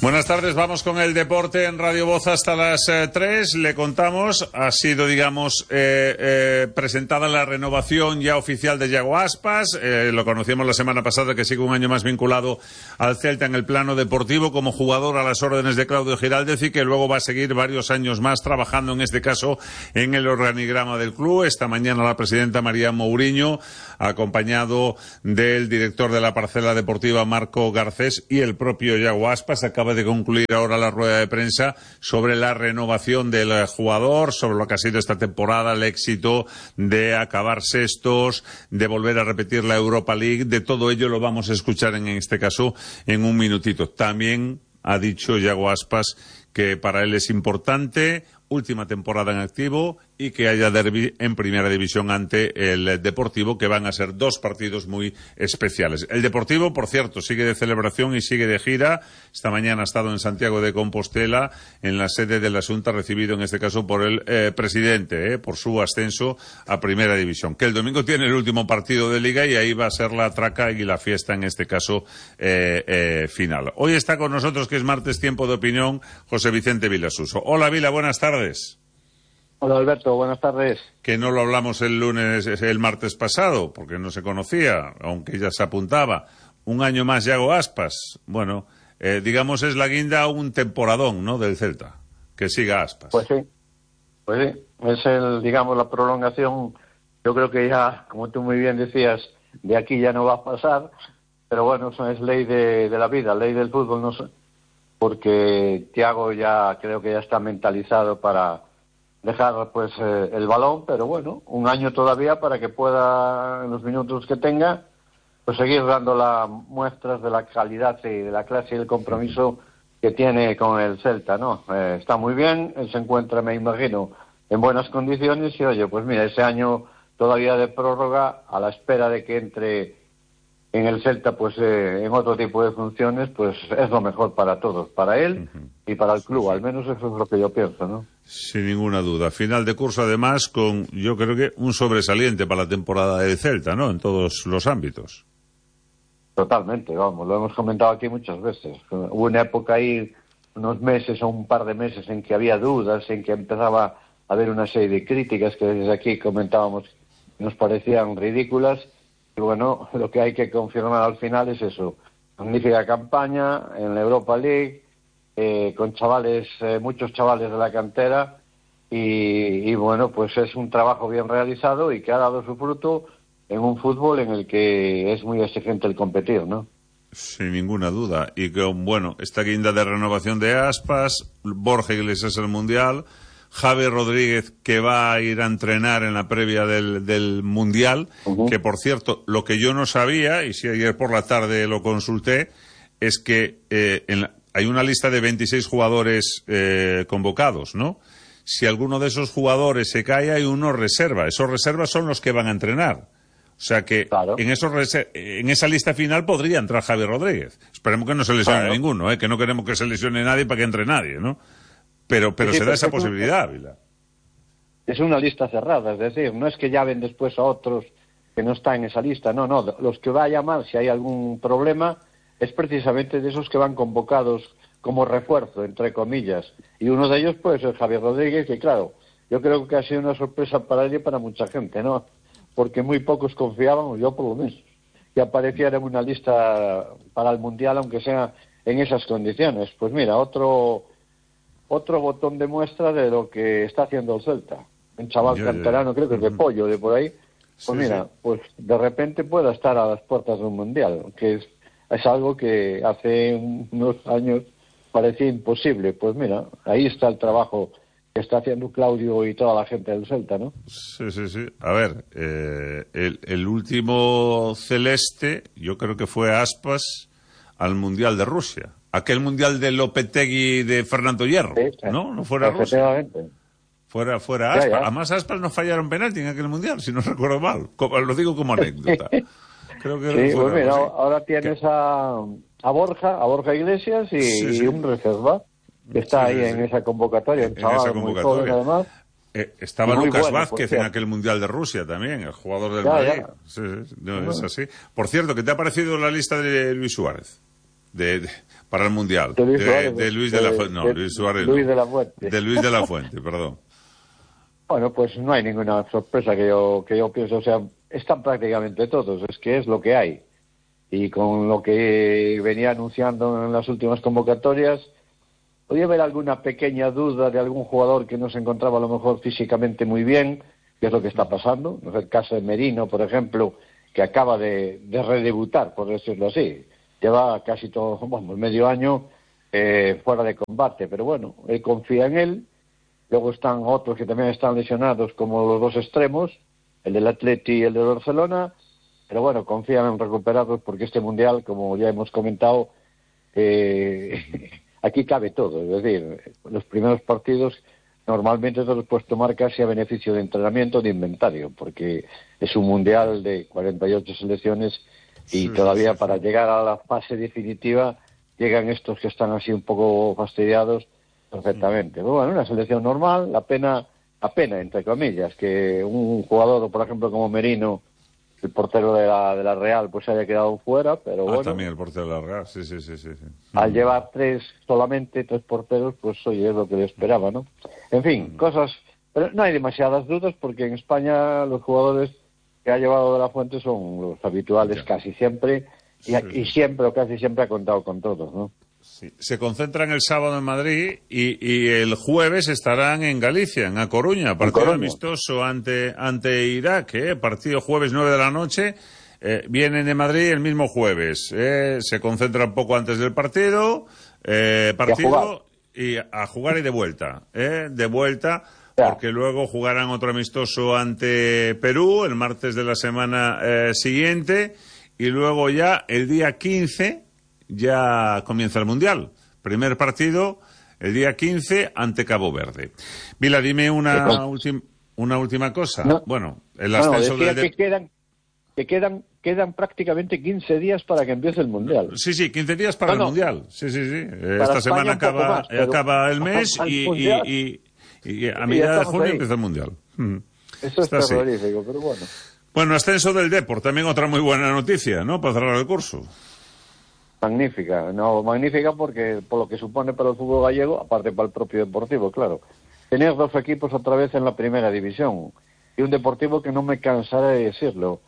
Buenas tardes, vamos con el deporte en Radio Voz hasta las 3. Le contamos, ha sido, presentada la renovación ya oficial de Yago Aspas. Lo conocíamos la semana pasada, que sigue un año más vinculado al Celta en el plano deportivo como jugador a las órdenes de Claudio Giraldez, y que luego va a seguir varios años más trabajando, en este caso, en el organigrama del club. Esta mañana la presidenta María Mouriño, acompañado del director de la parcela deportiva Marco Garcés y el propio Yago Aspas, acaba de concluir ahora la rueda de prensa sobre la renovación del jugador, sobre lo que ha sido esta temporada, el éxito de acabar sextos, de volver a repetir la Europa League. De todo ello lo vamos a escuchar en este caso en un minutito. También ha dicho Yago Aspas que para él es importante última temporada en activo y que haya derbi en primera división ante el Deportivo, que van a ser dos partidos muy especiales. El Deportivo, por cierto, sigue de celebración y sigue de gira. Esta mañana ha estado en Santiago de Compostela, en la sede de la Xunta, recibido en este caso por el presidente, por su ascenso a primera división. Que el domingo tiene el último partido de Liga y ahí va a ser la traca y la fiesta, en este caso, final. Hoy está con nosotros, que es martes, tiempo de opinión, José Vicente Vilasuso. Hola, Vila, buenas tardes. Hola, Alberto, buenas tardes. Que no lo hablamos el martes pasado, porque no se conocía, aunque ya se apuntaba. Un año más Yago Aspas. Bueno, digamos es la guinda a un temporadón, ¿no?, del Celta. Que siga Aspas. Pues sí. Es la prolongación. Yo creo que ya, como tú muy bien decías, de aquí ya no va a pasar. Pero bueno, eso es ley de la vida, ley del fútbol, no sé. Porque Thiago ya creo que ya está mentalizado para dejar el balón, pero bueno, un año todavía para que pueda, en los minutos que tenga, pues seguir dando las muestras de la calidad y de la clase y el compromiso que tiene con el Celta, ¿no? Está muy bien, él se encuentra, me imagino, en buenas condiciones y oye, pues mira, ese año todavía de prórroga, a la espera de que entre en el Celta, en otro tipo de funciones, pues es lo mejor para todos, para él y para el club, al menos eso es lo que yo pienso, ¿no? Sin ninguna duda. Final de curso, además, con, yo creo que un sobresaliente para la temporada del Celta, ¿no?, en todos los ámbitos. Totalmente, vamos, lo hemos comentado aquí muchas veces. Hubo una época ahí, unos meses o un par de meses, en que había dudas, en que empezaba a haber una serie de críticas que desde aquí comentábamos que nos parecían ridículas. Y bueno, lo que hay que confirmar al final es eso. Magnífica campaña en la Europa League, con chavales, muchos chavales de la cantera, y bueno, pues es un trabajo bien realizado y que ha dado su fruto en un fútbol en el que es muy exigente el competir, ¿no? Sin ninguna duda. Y con, bueno, esta guinda de renovación de Aspas, Borja Iglesias al Mundial, Javi Rodríguez, que va a ir a entrenar en la previa del Mundial, que por cierto, lo que yo no sabía, y si ayer por la tarde lo consulté, es que hay una lista de 26 jugadores convocados, ¿no? Si alguno de esos jugadores se cae, hay uno reserva. Esos reservas son los que van a entrenar. O sea que claro, en esa lista final podría entrar Javi Rodríguez. Esperemos que no se lesione ninguno, que no queremos que se lesione nadie para que entre nadie, ¿no? Pero sí, se da esa posibilidad, Vila. Es una lista cerrada, es decir, no es que llamen después a otros que no están en esa lista, no, los que va a llamar si hay algún problema es precisamente de esos que van convocados como refuerzo, entre comillas, y uno de ellos puede ser Javier Rodríguez, que claro, yo creo que ha sido una sorpresa para él y para mucha gente, ¿no? Porque muy pocos confiaban, yo por lo menos, que apareciera en una lista para el Mundial, aunque sea en esas condiciones. Pues mira, otro botón de muestra de lo que está haciendo el Celta. Un chaval canterano, creo que es de Pollo, de por ahí. Pues mira, pues de repente pueda estar a las puertas de un Mundial, que es algo que hace unos años parecía imposible. Pues mira, ahí está el trabajo que está haciendo Claudio y toda la gente del Celta, ¿no? Sí. A ver, el último celeste, yo creo que fue Aspas al Mundial de Rusia. Aquel Mundial de Lopetegui de Fernando Hierro, ¿no? No fuera Rusia. Fuera Aspas. Ya. Además, Aspas no fallaron penalti en aquel Mundial, si no recuerdo mal. Lo digo como anécdota. Creo que sí, pues mira, ahora tienes a Borja Iglesias y un reserva que está ahí en esa convocatoria, un chaval muy joven además. Estaba Lucas Vázquez en aquel Mundial de Rusia también, el jugador del Madrid. Sí, no, es así. Por cierto, ¿qué te ha parecido la lista de Luis Suárez? para el Mundial. De Luis Suárez, de Luis de la Fuente. No, Luis Suárez. Luis de la Fuente. De Luis de la Fuente, perdón. Bueno, pues no hay ninguna sorpresa que yo pienso. O sea, están prácticamente todos. Es que es lo que hay. Y con lo que venía anunciando en las últimas convocatorias, podía haber alguna pequeña duda de algún jugador que no se encontraba a lo mejor físicamente muy bien, que es lo que está pasando. No sé, el caso de Merino, por ejemplo, que acaba de redebutar, por decirlo así. Lleva casi todo, medio año fuera de combate, pero bueno, él confía en él. Luego están otros que también están lesionados, como los dos extremos, el del Atleti y el de Barcelona, pero bueno, confían en recuperarlos porque este Mundial, como ya hemos comentado, aquí cabe todo. Es decir, los primeros partidos normalmente te los puedes tomar casi a beneficio de entrenamiento, de inventario, porque es un Mundial de 48 selecciones y todavía para llegar a la fase definitiva llegan estos que están así un poco fastidiados perfectamente. Pero bueno, una selección normal, la pena, entre comillas, que un jugador, por ejemplo, como Merino, el portero de la Real, pues haya quedado fuera, pero bueno. También el portero de la Real, sí. Al llevar solamente tres porteros, pues oye, es lo que le esperaba, ¿no? En fin, cosas, pero no hay demasiadas dudas porque en España los jugadores que ha llevado de la Fuente son los habituales casi siempre, y siempre o casi siempre ha contado con todos, ¿no? Sí. Se concentran el sábado en Madrid y el jueves estarán en Galicia, en A Coruña, partido amistoso ante Irak, partido jueves 9 de la noche. Vienen de Madrid el mismo jueves. Se concentran poco antes del partido, y a jugar y de vuelta. De vuelta, porque luego jugarán otro amistoso ante Perú el martes de la semana siguiente, y luego ya el día 15 ya comienza el Mundial. Primer partido el día 15 ante Cabo Verde. Vila, dime una última cosa. No. Bueno, el ascenso que quedan prácticamente 15 días para que empiece el Mundial. Sí, 15 días para el Mundial. Sí. Esta semana acaba el mes y a mitad de junio empieza el Mundial. Eso es terrorífico, pero bueno. Bueno, ascenso del Depor, también otra muy buena noticia, ¿no?, para cerrar el curso. Magnífica porque por lo que supone para el fútbol gallego, aparte para el propio Deportivo, claro. Tener dos equipos otra vez en la primera división y un Deportivo que no me cansaré de decirlo.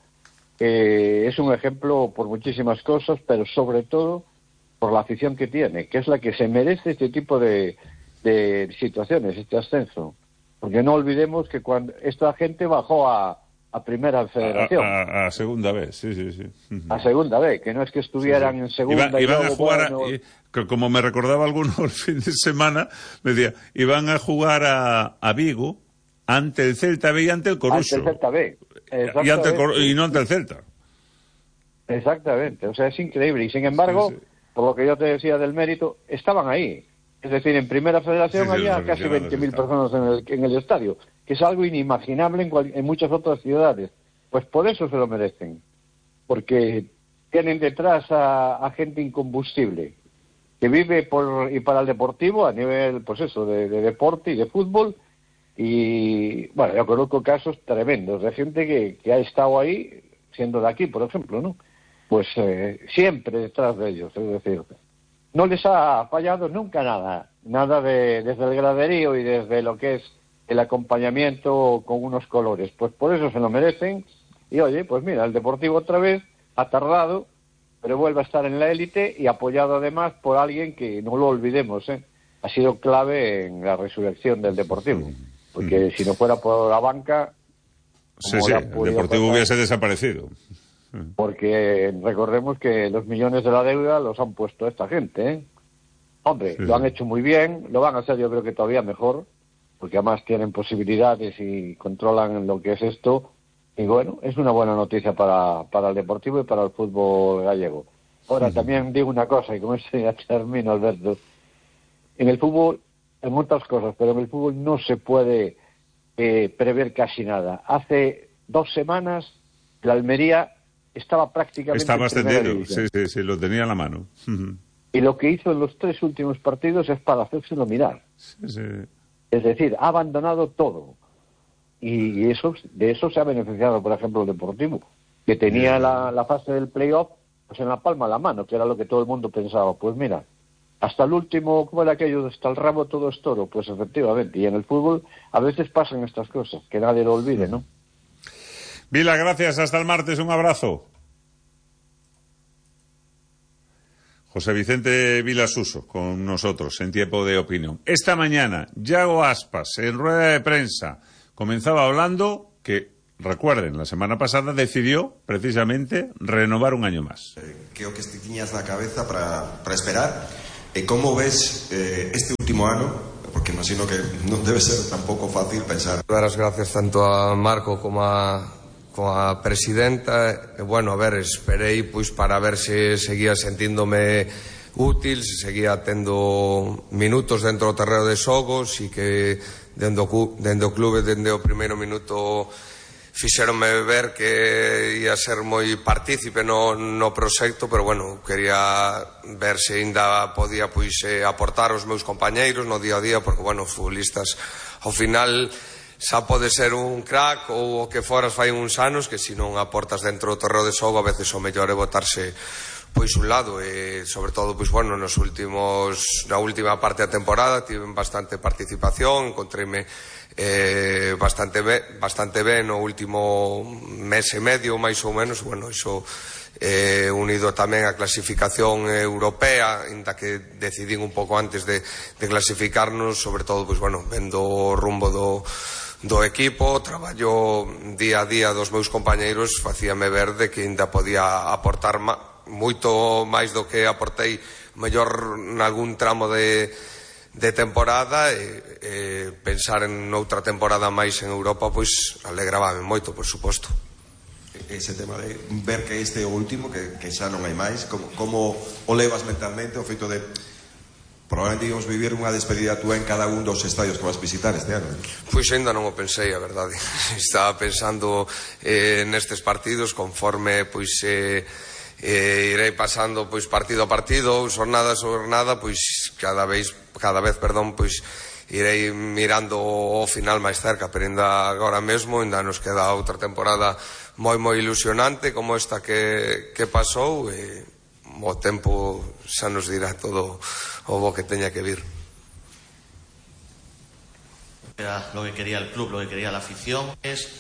Es un ejemplo por muchísimas cosas, pero sobre todo por la afición que tiene, que es la que se merece este tipo de situaciones, este ascenso. Porque no olvidemos que cuando esta gente bajó a Primera Federación. A Segunda B, sí. A Segunda B, que no es que estuvieran en Segunda. Iban a jugar, como me recordaba alguno el fin de semana, me decía, iban a jugar a Vigo ante el Celta B y ante el Coruso. Ante el Celta B. Y no ante el Celta. Exactamente, o sea, es increíble. Y sin embargo, por lo que yo te decía del mérito, estaban ahí. Es decir, en Primera Federación había casi 20.000 personas en el estadio, que es algo inimaginable en muchas otras ciudades. Pues por eso se lo merecen, porque tienen detrás a gente incombustible, que vive y para el Deportivo a nivel, pues eso, de deporte y de fútbol. Y bueno, yo conozco casos tremendos de gente que ha estado ahí, siendo de aquí, por ejemplo, ¿no? Pues siempre detrás de ellos, es decir, no les ha fallado nunca nada desde el graderío y desde lo que es el acompañamiento con unos colores. Pues por eso se lo merecen. Y oye, pues mira, el Deportivo otra vez ha tardado, pero vuelve a estar en la élite y apoyado además por alguien que, no lo olvidemos, ha sido clave en la resurrección del Deportivo. Porque si no fuera por la banca... el Deportivo hubiese desaparecido. Porque recordemos que los millones de la deuda los han puesto esta gente, Hombre, lo han hecho muy bien, lo van a hacer yo creo que todavía mejor, porque además tienen posibilidades y controlan lo que es esto. Y bueno, es una buena noticia para el Deportivo y para el fútbol gallego. Ahora, también digo una cosa, y con esto ya termino, Alberto. En el fútbol, en muchas cosas, pero en el fútbol no se puede prever casi nada. Hace 2 semanas, la Almería estaba prácticamente estaba en primera ascendido, división. sí, lo tenía en la mano. Y lo que hizo en los 3 últimos partidos es para hacérselo mirar. Sí. Es decir, ha abandonado todo. Y de eso se ha beneficiado, por ejemplo, el Deportivo, que tenía la fase del play-off pues en la palma de la mano, que era lo que todo el mundo pensaba. Pues mira, hasta el último, ¿cómo era aquello? Hasta el rabo todo es toro. Pues efectivamente, y en el fútbol a veces pasan estas cosas, que nadie lo olvide, ¿no? Vila, gracias, hasta el martes, un abrazo. José Vicente Vila Suso con nosotros en Tiempo de Opinión. Esta mañana, Yago Aspas, en rueda de prensa, comenzaba hablando que, recuerden, la semana pasada decidió precisamente renovar un año más. Creo que tiñas na cabeza para esperar. Como ves este último ano? Porque imagino que non debe ser tampouco fácil pensar. Dar as gracias tanto a Marco como a presidenta. Bueno, a ver, esperei pois para ver se seguía sentíndome útil, se seguía tendo minutos dentro do terreo de xogos e que dende o clube, dende o primeiro minuto fixeronme ver que ia ser moi partícipe no proxecto, pero bueno, quería ver se ainda podía pois aportar aos meus compañeiros no día a día, porque bueno, os futbolistas ao final xa pode ser un crack ou o que foras fai uns anos, que se non aportas dentro do terreo de xogo a veces o mellor é botarse pois un lado, e sobre todo pois bueno, na última parte da temporada tiven bastante participación, encontreime bastante ben no último mes e medio máis ou menos. Bueno, iso unido tamén á clasificación europea, inda que decidín un pouco antes de clasificarnos, sobre todo pois bueno, vendo o rumbo do equipo, traballo día a día dos meus compañeiros, facíame ver de que ainda podía aportar moito máis do que aportei mellor nalgún tramo de temporada, e pensar en outra temporada máis en Europa pois alegrabame moito, por suposto. Ese tema de ver que este é o último, que xa non hai máis, como o levas mentalmente o feito de probablemente íbamos vivir unha despedida túa en cada un dos estadios que vas visitar este ano? Pois ainda non o pensei, a verdade. Estaba pensando nestes partidos conforme pois irei pasando pois partido a partido, xornada a xornada, pois cada vez, pois irei mirando o final máis cerca, pero ainda agora mesmo ainda nos queda outra temporada moi ilusionante como esta que pasou, e o tempo xa nos dirá todo o bo que teña que vir. Era lo que quería el club, lo que quería la afición,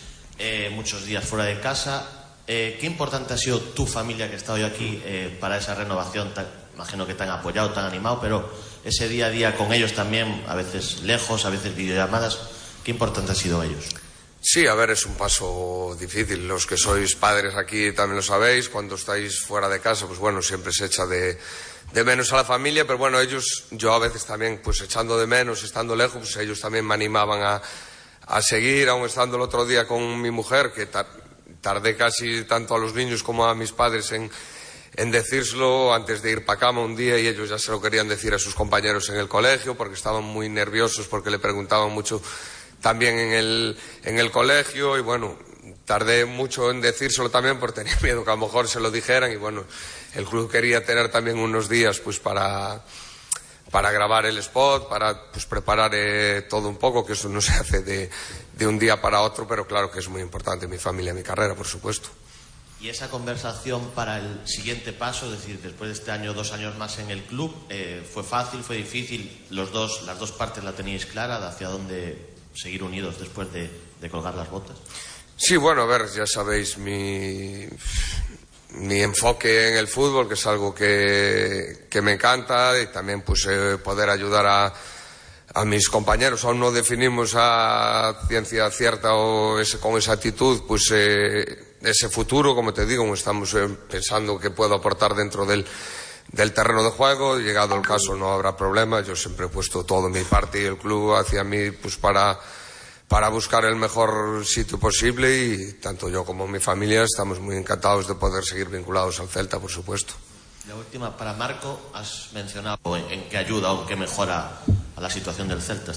muchos días fuera de casa. ¿Qué importante ha sido tu familia que está hoy aquí para esa renovación? Imagino que te han apoyado, te han animado, pero ese día a día con ellos también, a veces lejos, a veces videollamadas, ¿qué importante han sido ellos? Sí, a ver, es un paso difícil. Los que sois padres aquí también lo sabéis. Cuando estáis fuera de casa, pues bueno, siempre se echa de menos a la familia, pero bueno, ellos, yo a veces también, pues echando de menos, estando lejos, pues ellos también me animaban a seguir, aún estando el otro día con mi mujer, que tardé casi tanto a los niños como a mis padres en decírselo antes de ir para cama un día, y ellos ya se lo querían decir a sus compañeros en el colegio porque estaban muy nerviosos, porque le preguntaban mucho también en el colegio, y bueno, tardé mucho en decírselo también porque tenía miedo que a lo mejor se lo dijeran, y bueno, el club quería tener también unos días pues para grabar el spot, para pues preparar todo un poco, que eso no se hace de un día para otro, pero claro que es muy importante mi familia, mi carrera, por supuesto. Y esa conversación para el siguiente paso, es decir, después de este año, 2 años más en el club, ¿fue fácil, fue difícil? Las dos partes la teníais clara, de hacia dónde seguir unidos después de colgar las botas. Sí, bueno, a ver, ya sabéis mi enfoque en el fútbol, que es algo que me encanta, y también pues poder ayudar a mis compañeros. Aún no definimos a ciencia cierta con esa actitud pues ese futuro, como te digo, estamos pensando que puedo aportar dentro del terreno de juego. Llegado el caso no habrá problema, yo siempre he puesto todo mi parte y el club hacia mí pues para buscar el mejor sitio posible, y tanto yo como mi familia estamos muy encantados de poder seguir vinculados al Celta, por supuesto. La última, para Marco, has mencionado en qué ayuda o en qué mejora a la situación del Celta.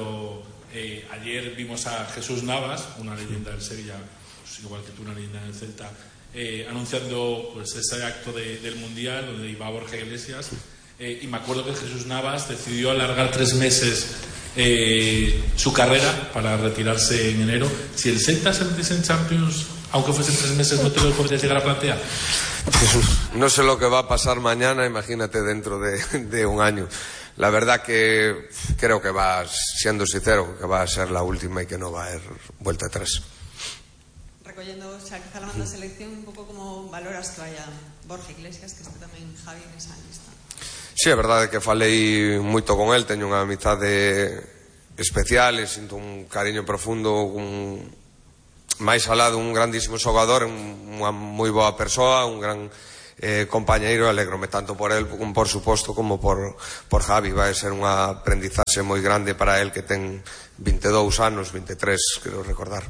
Ayer vimos a Jesús Navas, una leyenda del Sevilla, pues igual que tú, una leyenda del Celta, anunciando pues ese acto del Mundial donde iba Borja Iglesias, y me acuerdo que Jesús Navas decidió alargar 3 meses su carrera para retirarse en enero. Si el Celta se metiese en Champions, aunque fuesen 3 meses, no te lo podrías llegar a plantear? No sé lo que va a pasar mañana, imagínate dentro de un año. La verdad que creo que siendo sincero, que va a ser la última y que no va a haber vuelta atrás. Recollendo xa que falamos da selección, un pouco como valoras que vaya Borja Iglesias, que este tamén Javi nesa lista? Sí, é verdade que falei moito con el, teño unha amizade especial e sinto un cariño profundo, máis alá dun grandísimo xogador, unha moi boa persoa, un gran compañeiro, alégrome tanto por el, por suposto, como por Javi. Vai ser unha aprendizaxe moi grande para el, que ten 22 anos, 23, quero recordar.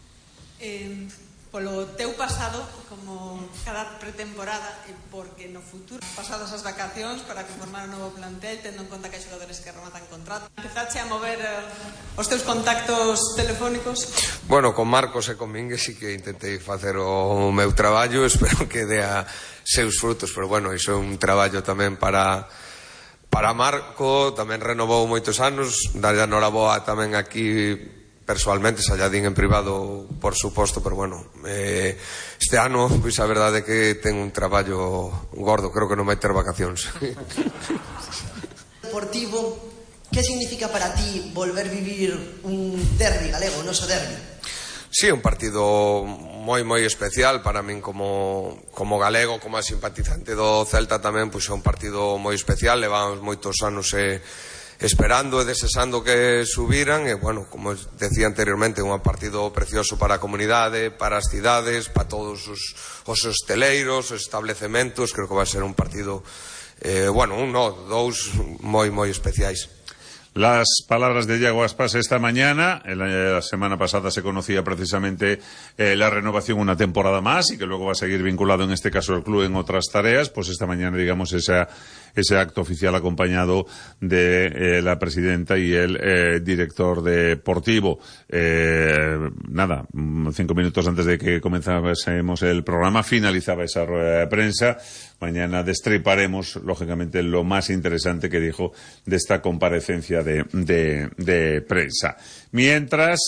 Polo teu pasado, como cada pretemporada, e porque no futuro, pasadas as vacacións, para conformar un novo plantel, tendo en conta que hai xogadores que rematan contrato, empezache a mover os teus contactos telefónicos? Bueno, con Marcos e con Mingue sí que intentei facer o meu traballo, espero que dea seus frutos, pero bueno, iso é un traballo tamén para Marco, tamén renovou moitos anos, darlle a noraboa tamén aquí persoalmente, xa lla din en privado, por suposto, pero bueno, este ano, pois a verdade é que ten un traballo gordo, creo que non vai ter vacacións. Deportivo, que significa para ti volver vivir un derbi galego, o noso derbi? Sí, un partido moi especial para min como galego, como simpatizante do Celta tamén, pois é un partido moi especial, levamos moitos anos esperando e desexando que subiran e, bueno, como decía anteriormente, un partido precioso para a comunidade, para as cidades, para todos os hosteleiros, os establecementos. Creo que vai ser un partido, dous moi especiais. Las palabras de Iago Aspas esta mañana. La semana pasada se conocía precisamente la renovación una temporada más y que luego va a seguir vinculado, en este caso, el club en otras tareas. Pues esta mañana, digamos, ese acto oficial acompañado de la presidenta y el director deportivo. 5 minutos antes de que comenzásemos el programa, finalizaba esa rueda de prensa. Mañana destriparemos, lógicamente, lo más interesante que dijo de esta comparecencia de prensa. Mientras,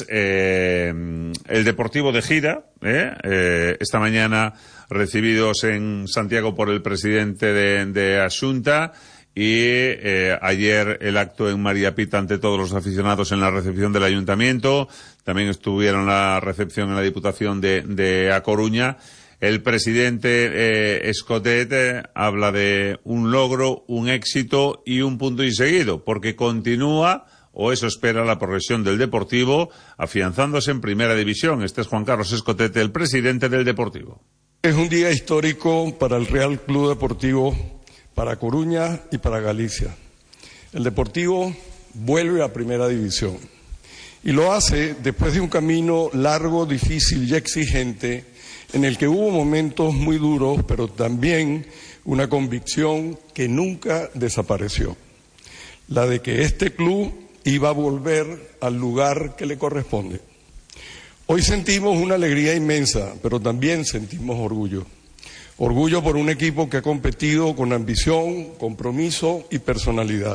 el Deportivo de gira, esta mañana recibidos en Santiago por el presidente de Asunta, y ayer el acto en María Pita ante todos los aficionados en la recepción del Ayuntamiento. También estuvieron la recepción en la Diputación de A Coruña. El presidente Escotet habla de un logro, un éxito y un punto y seguido, porque continúa, o eso espera, la progresión del Deportivo, afianzándose en Primera División. Este es Juan Carlos Escotet, el presidente del Deportivo. Es un día histórico para el Real Club Deportivo, para Coruña y para Galicia. El Deportivo vuelve a Primera División y lo hace después de un camino largo, difícil y exigente, en el que hubo momentos muy duros, pero también una convicción que nunca desapareció, la de que este club iba a volver al lugar que le corresponde. Hoy sentimos una alegría inmensa, pero también sentimos orgullo. Orgullo por un equipo que ha competido con ambición, compromiso y personalidad.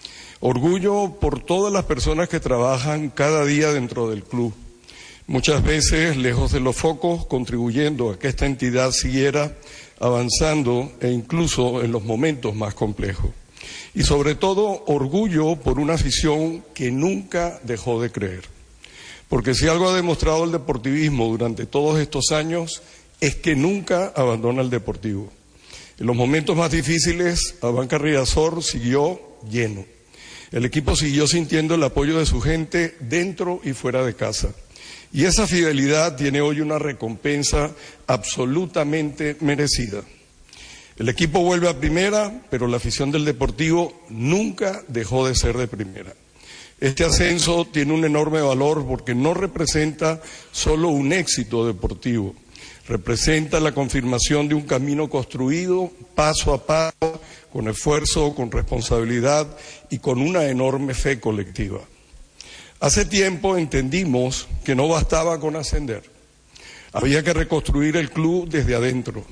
Orgullo por todas las personas que trabajan cada día dentro del club, muchas veces lejos de los focos, contribuyendo a que esta entidad siguiera avanzando e incluso en los momentos más complejos. Y sobre todo, orgullo por una afición que nunca dejó de creer. Porque si algo ha demostrado el deportivismo durante todos estos años, es que nunca abandona el Deportivo. En los momentos más difíciles, Abanca Riazor siguió lleno. El equipo siguió sintiendo el apoyo de su gente dentro y fuera de casa. Y esa fidelidad tiene hoy una recompensa absolutamente merecida. El equipo vuelve a Primera, pero la afición del Deportivo nunca dejó de ser de Primera. Este ascenso tiene un enorme valor porque no representa solo un éxito deportivo, representa la confirmación de un camino construido paso a paso, con esfuerzo, con responsabilidad y con una enorme fe colectiva. Hace tiempo entendimos que no bastaba con ascender, había que reconstruir el club desde adentro,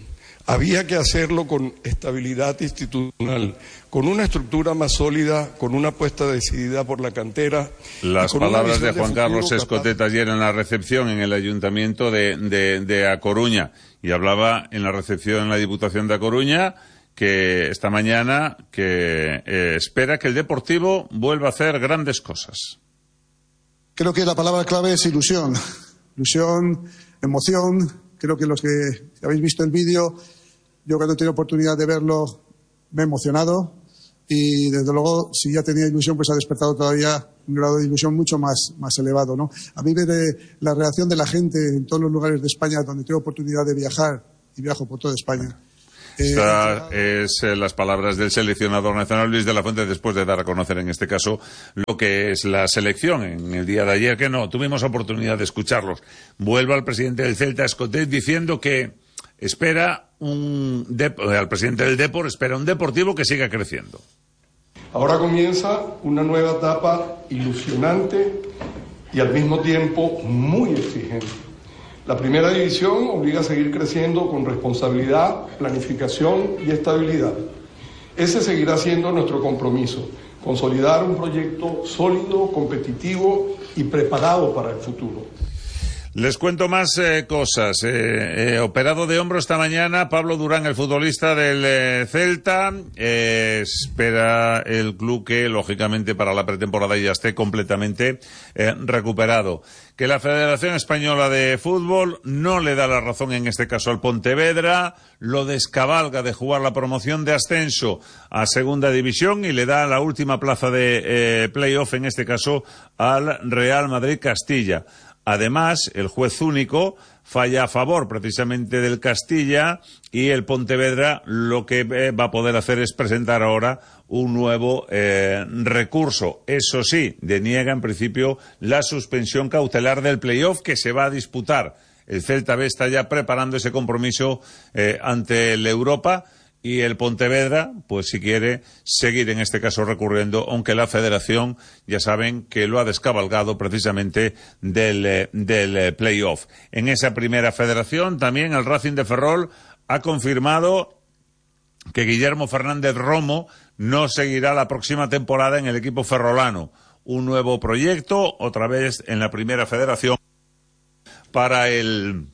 Había que hacerlo con estabilidad institucional, con una estructura más sólida, con una apuesta decidida por la cantera. Las palabras de Juan Carlos Escotet ayer en la recepción en el Ayuntamiento de A Coruña. Y hablaba en la recepción en la Diputación de A Coruña que esta mañana que espera que el Deportivo vuelva a hacer grandes cosas. Creo que la palabra clave es ilusión. Ilusión, emoción. Creo que los que habéis visto el vídeo, yo cuando he tenido oportunidad de verlo me he emocionado y desde luego si ya tenía ilusión pues ha despertado todavía un grado de ilusión mucho más elevado, ¿no? A mí ver la reacción de la gente en todos los lugares de España donde tengo oportunidad de viajar y viajo por toda España. Estas es las palabras del seleccionador nacional Luis de la Fuente después de dar a conocer en este caso lo que es la selección en el día de ayer, que no tuvimos oportunidad de escucharlos. Vuelvo al presidente del Celta, Escotet, diciendo que espera al presidente del Depor espera un Deportivo que siga creciendo. Ahora comienza una nueva etapa ilusionante y al mismo tiempo muy exigente. La primera división obliga a seguir creciendo con responsabilidad, planificación y estabilidad. Ese seguirá siendo nuestro compromiso, consolidar un proyecto sólido, competitivo y preparado para el futuro. Les cuento más cosas. Operado de hombro esta mañana, Pablo Durán, el futbolista del Celta. Espera el club que, lógicamente, para la pretemporada ya esté completamente recuperado. Que la Federación Española de Fútbol no le da la razón, en este caso, al Pontevedra. Lo descabalga de jugar la promoción de ascenso a Segunda División y le da la última plaza de playoff, en este caso, al Real Madrid Castilla. Además, el juez único falla a favor precisamente del Castilla y el Pontevedra lo que va a poder hacer es presentar ahora un nuevo recurso. Eso sí, deniega en principio la suspensión cautelar del playoff que se va a disputar. El Celta B está ya preparando ese compromiso ante el Europa. Y el Pontevedra, pues si quiere seguir en este caso recurriendo, aunque la Federación ya saben que lo ha descabalgado precisamente del playoff. En esa primera federación también el Racing de Ferrol ha confirmado que Guillermo Fernández Romo no seguirá la próxima temporada en el equipo ferrolano. Un nuevo proyecto, otra vez en la primera federación para el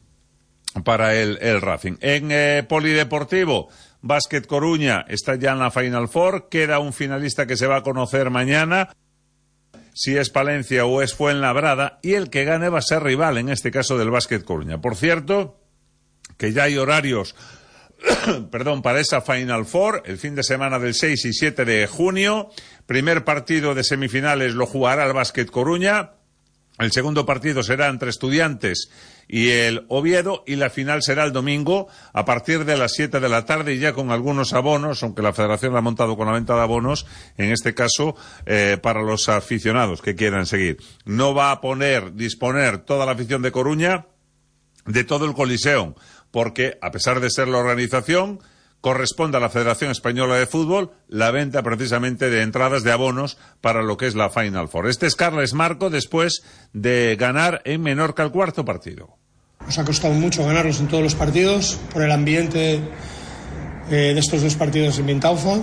Racing. En polideportivo, Básquet Coruña está ya en la Final Four, queda un finalista que se va a conocer mañana, si es Palencia o es Fuenlabrada, y el que gane va a ser rival, en este caso del Básquet Coruña. Por cierto, que ya hay horarios para esa Final Four, el fin de semana del 6 y 7 de junio, primer partido de semifinales lo jugará el Básquet Coruña, el segundo partido será entre Estudiantes y el Oviedo, y la final será el domingo a partir de las 7 de la tarde, y ya con algunos abonos, aunque la Federación la ha montado con la venta de abonos, en este caso para los aficionados que quieran seguir. No va a disponer toda la afición de Coruña de todo el Coliseum, porque a pesar de ser la organización, corresponde a la Federación Española de Fútbol la venta precisamente de entradas de abonos para lo que es la Final Four. Este es Carles Marco después de ganar en Menorca el cuarto partido. Nos ha costado mucho ganarlos en todos los partidos por el ambiente de estos dos partidos en Vintaufa.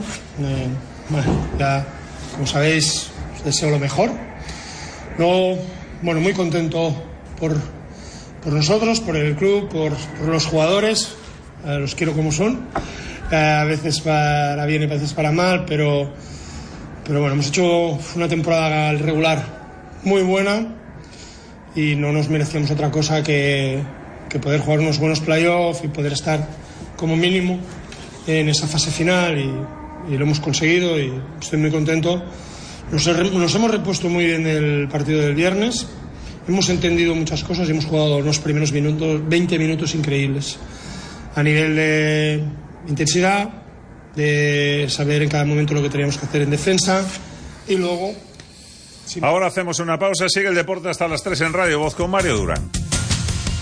Ya, como sabéis, os deseo lo mejor. Luego, muy contento por nosotros, por el club, por los jugadores. Los quiero como son. A veces para bien y a veces para mal, pero hemos hecho una temporada regular muy buena y no nos merecíamos otra cosa que poder jugar unos buenos playoffs y poder estar como mínimo en esa fase final, y lo hemos conseguido y estoy muy contento. Nos hemos repuesto muy bien del partido del viernes, hemos entendido muchas cosas y hemos jugado los primeros 20 minutos increíbles a nivel de intensidad, de saber en cada momento lo que teníamos que hacer en defensa, y luego... Ahora hacemos una pausa, sigue el deporte hasta las 3 en Radio Voz con Mario Durán.